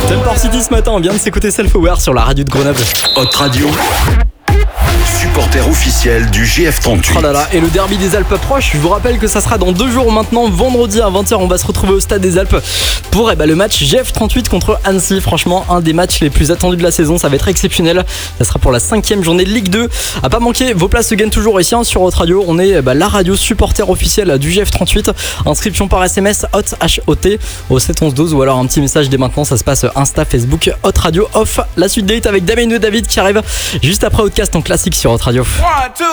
Temper City ce matin, on vient de s'écouter Self-Aware sur la radio de Grenoble. Hot Radio, supporter officiel du GF38. Oh là là, et le derby des Alpes approche. Je vous rappelle que ça sera dans 2 jours maintenant, vendredi à 20h. On va se retrouver au stade des Alpes pour le match GF38 contre Annecy. Franchement, un des matchs les plus attendus de la saison. Ça va être exceptionnel. Ça sera pour la 5e journée de Ligue 2. À pas manquer, vos places se gagnent toujours ici sur Hot Radio. On est la radio supporter officielle du GF38. Inscription par SMS HOT HOT au 71112 ou alors un petit message dès maintenant. Ça se passe Insta, Facebook, Hot Radio Off. La suite date avec Damien et David qui arrive juste après Outcast en classique sur Hot Radio.